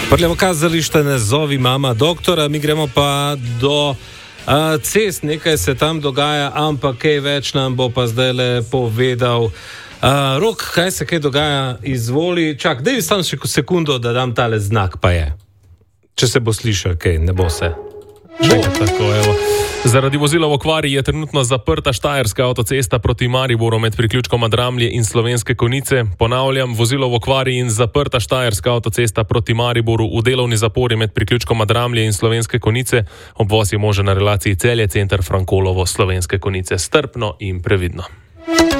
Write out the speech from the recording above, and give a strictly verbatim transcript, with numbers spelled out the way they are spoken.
Prljavo kazalište ne zovi mama doktora, mi gremo pa do uh, cest, nekaj se tam dogaja, ampak kaj več nam bo pa zdaj le povedal. Uh, Rok, kaj se kaj dogaja, izvoli. Čak, daj sam še sekundo, da dam tale znak, pa je. Če se bo slišal, kaj, ne bo se. Že tako, evo. Zaradi vozila v okvari je trenutno zaprta štajerska avtocesta proti Mariboru med priključkom Dramlje in Slovenske Konjice. Ponavljam, vozilo v okvari in zaprta štajerska avtocesta proti Mariboru v delovni zapori med priključkom Dramlje in Slovenske Konjice. Obvoz je možen na relaciji Celje, center Frankolovo, Slovenske Konjice. Strpno in previdno.